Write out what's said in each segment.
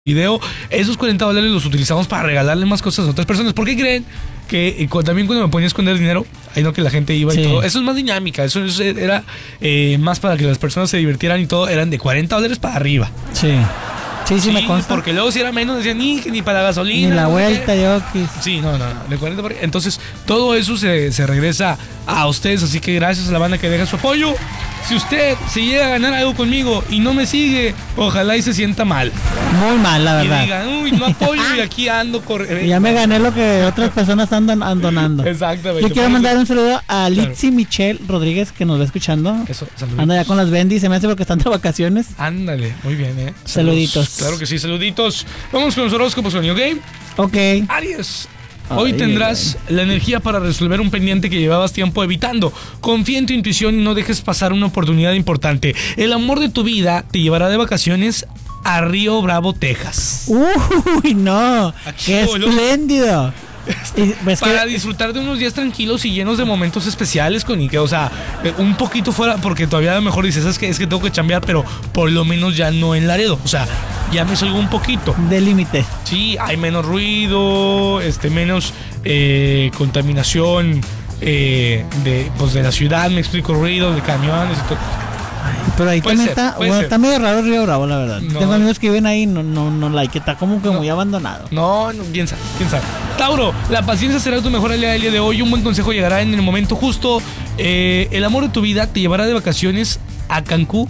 video, esos $40 los utilizamos para regalarle más cosas a otras personas. ¿Por qué creen que también cuando me ponía a esconder dinero, ahí no que la gente iba y todo? Eso es más dinámica, eso era más para que las personas se divirtieran y todo, eran de $40 para arriba. Sí, me consta. Porque luego si era menos decían ni para la gasolina. Ni la vuelta, yo quis. Sí, no, de 40 por... Entonces, todo eso se regresa a ustedes, así que gracias a la banda que deja su apoyo. Si usted se llega a ganar algo conmigo y no me sigue, ojalá y se sienta mal. Muy mal, la verdad. Y digan, uy, no apoyo y aquí ando corriendo. Ya me gané lo que otras personas andan donando. Exactamente. Yo quiero mandar un saludo a Litzy Michelle Rodríguez, que nos va escuchando. Eso, saluditos. Anda ya con las Bendy, se me hace porque están de vacaciones. Ándale, muy bien, Saluditos. Claro que sí, saluditos. Vamos con los horóscopos, ¿ok? Ok. Aries. Hoy tendrás la energía para resolver un pendiente que llevabas tiempo evitando. Confía en tu intuición y no dejes pasar una oportunidad importante. El amor de tu vida te llevará de vacaciones a Río Bravo, Texas. Uy, no. ¡Qué espléndido! Para disfrutar de unos días tranquilos y llenos de momentos especiales con Ike. O sea, un poquito fuera, porque todavía a lo mejor dices, es que tengo que chambear, pero por lo menos ya no en Laredo. O sea, ya me salgo un poquito. De límite. Sí, hay menos ruido, menos contaminación de la ciudad, me explico, ruido de camiones y todo. Pero ahí también está medio raro Río Bravo, la verdad. No. Tengo amigos que viven ahí, que está como que muy abandonado. No, quién sabe. Tauro, la paciencia será tu mejor aliada el día de hoy. Un buen consejo llegará en el momento justo. El amor de tu vida te llevará de vacaciones a Cancún,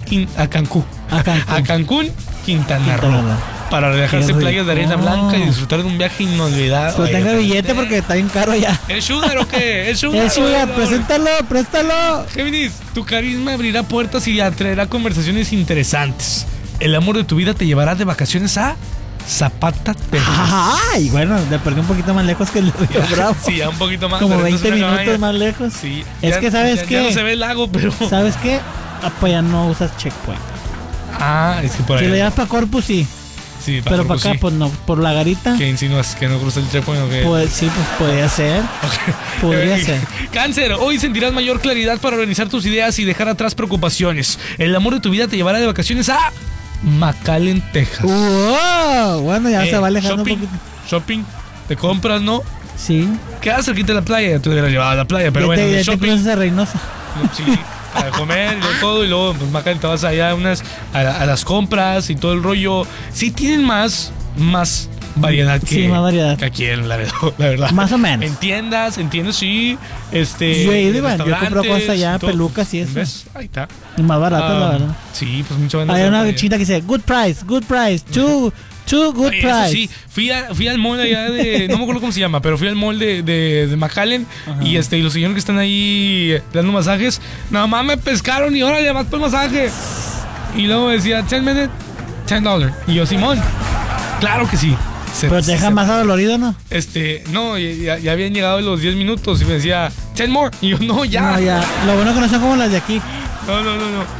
Quintana Roo. Para relajarse en playas de arena blanca y disfrutar de un viaje inolvidable. Pero tenga billete porque está bien caro ya. ¿El sugar o qué? El sugar, préstalo. Géminis, tu carisma abrirá puertas y atraerá conversaciones interesantes. El amor de tu vida te llevará de vacaciones a Zapata, Texas. Ay, bueno, le perdí un poquito más lejos que el Río Bravo. Sí, ya un poquito más. Como 20 minutos más lejos. Sí. Es que sabes que ya no se ve el lago, pero... ¿Sabes qué? Pues ya no usas checkpoint. Es que por ahí. Si lo llevas para Corpus, sí. Sí, pero para acá, pues no, por la garita. ¿Qué insinúas? ¿Que no cruza el checkpoint o qué? Pues sí, pues podría ser. Okay. Podría ser. Cáncer, hoy sentirás mayor claridad para organizar tus ideas y dejar atrás preocupaciones. El amor de tu vida te llevará de vacaciones a McAllen, Texas. Bueno, ya se va alejando shopping, un poquito. Shopping, te compras, ¿no? Sí. Quedas cerquita de la playa, tú hubieras llevado a la playa, pero bueno, ya shopping. Te cruzas a Reynosa. Sí. Para comer y todo, y luego pues McAllen te vas allá a las compras y todo el rollo. Sí tienen más variedad que aquí en Laredo, la verdad. Más o menos. En tiendas, sí. Yo he ido, Iván, yo compro cosas allá, pelucas y eso. ¿Ves? Ahí está. Y más barato, la verdad. Sí, pues mucho menos. Hay una chita que dice, good price, two good price. Sí, fui al mall allá de, no me acuerdo cómo se llama, pero fui al mall de McAllen. Y y los señores que están ahí dando masajes, nada más me pescaron y órale, más por el masaje. Y luego decía, 10 minutes, $10. Y yo, Simón, claro que sí. Pero te deja más adolorido, ¿no? No, ya habían llegado los 10 minutos y me decía, 10 more. Y yo, no, ya. No, ya. Lo bueno que no son como las de aquí. No.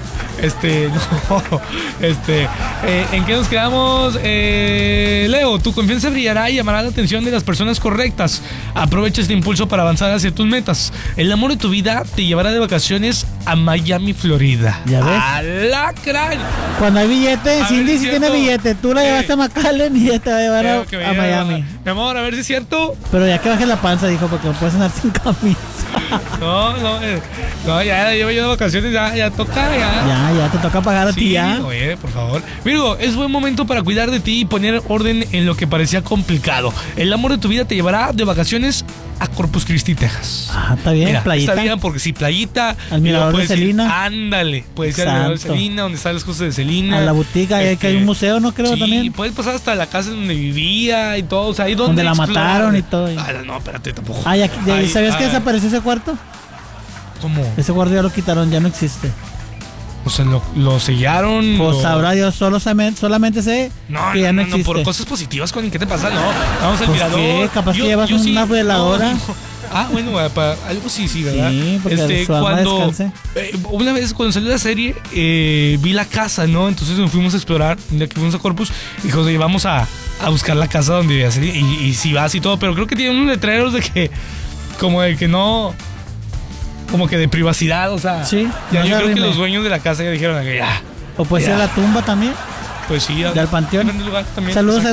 ¿En qué nos quedamos? Leo, tu confianza brillará y llamará la atención de las personas correctas. Aprovecha este impulso para avanzar hacia tus metas. El amor de tu vida te llevará de vacaciones a Miami, Florida. ¿Ya ves? ¡Alacrán! Cuando hay billete, Cindy sí tiene billete. Tú la llevaste a McAllen y ella te va a llevar a Miami. Mi amor, a ver si es cierto. Pero ya que bajes la panza, dijo, porque no puedes andar sin camisa. No, ya llevo yo de vacaciones, ya toca, Ya te toca pagar a ti ya. Oye, por favor. Virgo, es buen momento para cuidar de ti y poner orden en lo que parecía complicado. El amor de tu vida te llevará de vacaciones a Corpus Christi, Texas. Está bien, mira, playita. Está bien, porque si playita. Al mirador de Celina. Ándale, puede ser al mirador de Celina, donde están las cosas de Celina. A la botica, que hay un museo, ¿no? Creo también. Sí, puedes pasar hasta la casa donde vivía y todo. O sea, ahí donde la mataron y todo. No, espérate, tampoco. ¿Sabías que desapareció ese cuarto? ¿Cómo? Ese cuarto ya lo quitaron, ya no existe. O sea, lo sellaron. Pues sabrá Dios, solamente sé que ya no existe. Por cosas positivas, ¿qué te pasa? No, vamos al mirador. ¿Qué? Capaz que llevas una veladora. Bueno, para algo sí, ¿verdad? Sí, porque cuando una vez cuando salió la serie, vi la casa, ¿no? Entonces nos fuimos a explorar, ya que fuimos a Corpus, y José, vamos a buscar la casa donde iba a ser, y si vas y todo, pero creo que tiene unos letreros de que, como de que no, como que de privacidad, o sea, sí, ya yo creo que los dueños de la casa ya dijeron que ya. O puede ser la tumba también. Pues sí, del panteón. Lugar también. Saludos a